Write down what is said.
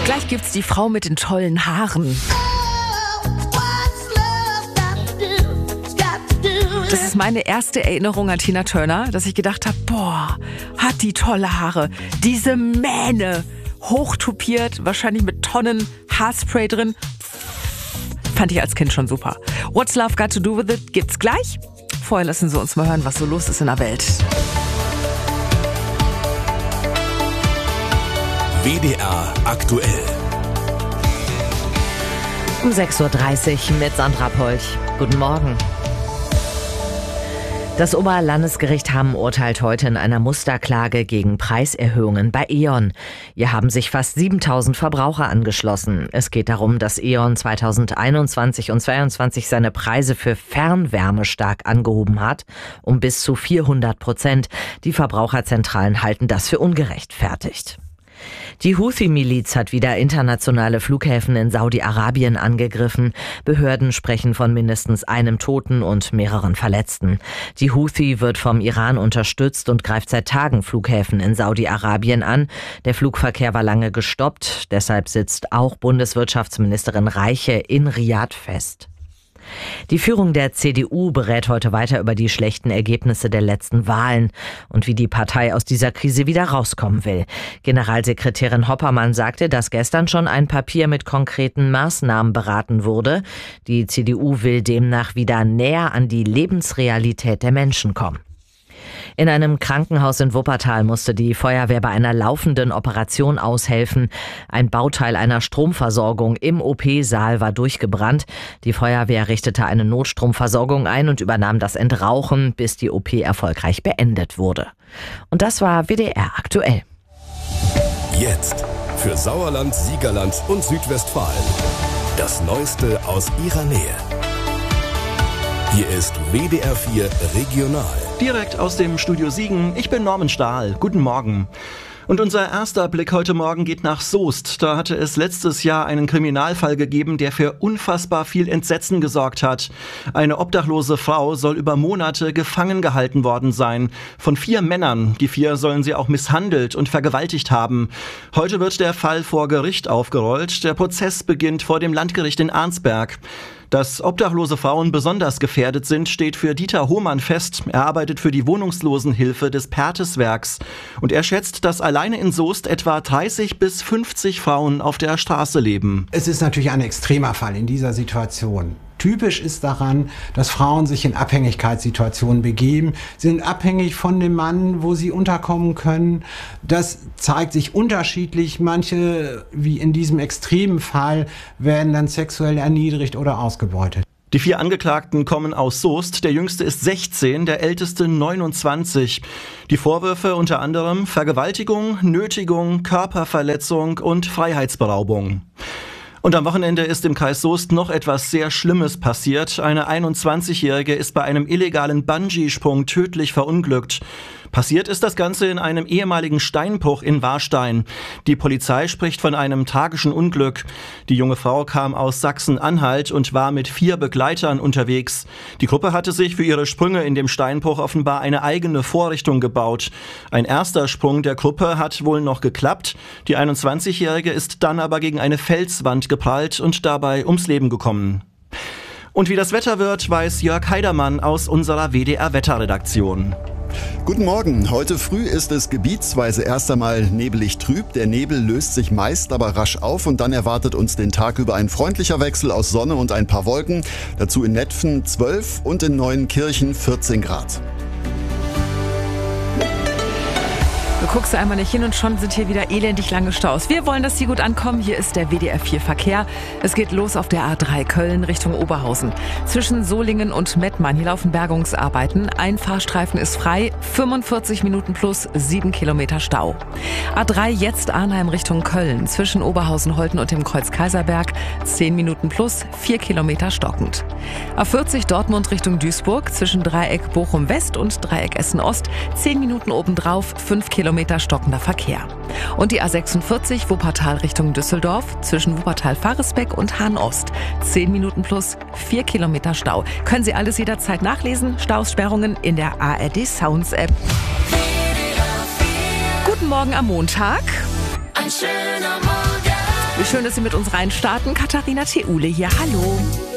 Gleich gibt's die Frau mit den tollen Haaren. Das ist meine erste Erinnerung an Tina Turner, dass ich gedacht habe, boah, hat die tolle Haare. Diese Mähne, hochtupiert, wahrscheinlich mit Tonnen Haarspray drin. Fand ich als Kind schon super. What's Love Got to Do With It gibt's gleich. Vorher lassen Sie uns mal hören, was so los ist in der Welt. WDR aktuell. Um 6.30 Uhr mit Sandra Polch. Guten Morgen. Das Oberlandesgericht Hamm urteilt heute in einer Musterklage gegen Preiserhöhungen bei E.ON. Hier haben sich fast 7.000 Verbraucher angeschlossen. Es geht darum, dass E.ON 2021 und 2022 seine Preise für Fernwärme stark angehoben hat, um bis zu 400%. Die Verbraucherzentralen halten das für ungerechtfertigt. Die Houthi-Miliz hat wieder internationale Flughäfen in Saudi-Arabien angegriffen. Behörden sprechen von mindestens einem Toten und mehreren Verletzten. Die Houthi wird vom Iran unterstützt und greift seit Tagen Flughäfen in Saudi-Arabien an. Der Flugverkehr war lange gestoppt. Deshalb sitzt auch Bundeswirtschaftsministerin Reiche in Riad fest. Die Führung der CDU berät heute weiter über die schlechten Ergebnisse der letzten Wahlen und wie die Partei aus dieser Krise wieder rauskommen will. Generalsekretärin Hoppermann sagte, dass gestern schon ein Papier mit konkreten Maßnahmen beraten wurde. Die CDU will demnach wieder näher an die Lebensrealität der Menschen kommen. In einem Krankenhaus in Wuppertal musste die Feuerwehr bei einer laufenden Operation aushelfen. Ein Bauteil einer Stromversorgung im OP-Saal war durchgebrannt. Die Feuerwehr richtete eine Notstromversorgung ein und übernahm das Entrauchen, bis die OP erfolgreich beendet wurde. Und das war WDR aktuell. Jetzt für Sauerland, Siegerland und Südwestfalen. Das Neueste aus ihrer Nähe. Hier ist WDR 4 Regional. Direkt aus dem Studio Siegen, ich bin Norman Stahl. Guten Morgen. Und unser erster Blick heute Morgen geht nach Soest. Da hatte es letztes Jahr einen Kriminalfall gegeben, der für unfassbar viel Entsetzen gesorgt hat. Eine obdachlose Frau soll über Monate gefangen gehalten worden sein. Von 4 Männern. Die 4 sollen sie auch misshandelt und vergewaltigt haben. Heute wird der Fall vor Gericht aufgerollt. Der Prozess beginnt vor dem Landgericht in Arnsberg. Dass obdachlose Frauen besonders gefährdet sind, steht für Dieter Hohmann fest. Er arbeitet für die Wohnungslosenhilfe des Perthes-Werks. Und er schätzt, dass alleine in Soest etwa 30 bis 50 Frauen auf der Straße leben. Es ist natürlich ein extremer Fall in dieser Situation. Typisch ist daran, dass Frauen sich in Abhängigkeitssituationen begeben, sind abhängig von dem Mann, wo sie unterkommen können. Das zeigt sich unterschiedlich. Manche, wie in diesem extremen Fall, werden dann sexuell erniedrigt oder ausgebeutet. Die 4 Angeklagten kommen aus Soest. Der jüngste ist 16, der älteste 29. Die Vorwürfe unter anderem Vergewaltigung, Nötigung, Körperverletzung und Freiheitsberaubung. Und am Wochenende ist im Kreis Soest noch etwas sehr Schlimmes passiert. Eine 21-Jährige ist bei einem illegalen Bungee-Sprung tödlich verunglückt. Passiert ist das Ganze in einem ehemaligen Steinbruch in Warstein. Die Polizei spricht von einem tragischen Unglück. Die junge Frau kam aus Sachsen-Anhalt und war mit 4 Begleitern unterwegs. Die Gruppe hatte sich für ihre Sprünge in dem Steinbruch offenbar eine eigene Vorrichtung gebaut. Ein erster Sprung der Gruppe hat wohl noch geklappt. Die 21-Jährige ist dann aber gegen eine Felswand geprallt und dabei ums Leben gekommen. Und wie das Wetter wird, weiß Jörg Heidermann aus unserer WDR-Wetterredaktion. Guten Morgen. Heute früh ist es gebietsweise erst einmal nebelig trüb. Der Nebel löst sich meist aber rasch auf und dann erwartet uns den Tag über ein freundlicher Wechsel aus Sonne und ein paar Wolken. Dazu in Netphen 12 und in Neuenkirchen 14 Grad. Du guckst einmal nicht hin und schon sind hier wieder elendig lange Staus. Wir wollen, dass Sie gut ankommen. Hier ist der WDR 4 Verkehr. Es geht los auf der A3 Köln Richtung Oberhausen. Zwischen Solingen und Mettmann, hier laufen Bergungsarbeiten. Ein Fahrstreifen ist frei, 45 Minuten plus 7 Kilometer Stau. A3 jetzt Arnheim Richtung Köln. Zwischen Oberhausen-Holten und dem Kreuz Kaiserberg 10 Minuten plus 4 Kilometer stockend. A40 Dortmund Richtung Duisburg. Zwischen Dreieck Bochum West und Dreieck Essen Ost 10 Minuten obendrauf, 5 Kilometer stockender Verkehr. Und die A46 Wuppertal Richtung Düsseldorf zwischen Wuppertal-Faresbeck und Hahn-Ost. 10 Minuten plus 4 Kilometer Stau. Können Sie alles jederzeit nachlesen? Staussperrungen in der ARD Sounds App. Guten Morgen am Montag. Ein schöner Morgen. Wie schön, dass Sie mit uns reinstarten. Katharina Theule hier. Hallo.